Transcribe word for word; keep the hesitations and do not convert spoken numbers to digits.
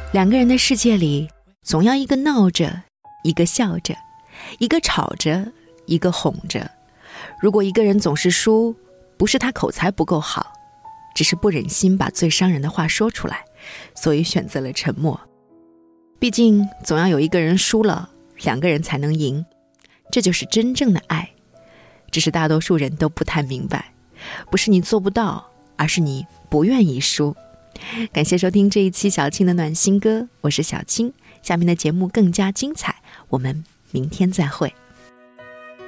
两个人的世界里，总要一个闹着，一个笑着，一个吵着，一个哄着。如果一个人总是输，不是他口才不够好，只是不忍心把最伤人的话说出来，所以选择了沉默。毕竟总要有一个人输了，两个人才能赢，这就是真正的爱。只是大多数人都不太明白，不是你做不到，而是你不愿意输。感谢收听这一期小青的暖心歌，我是小青，下面的节目更加精彩，我们明天再会。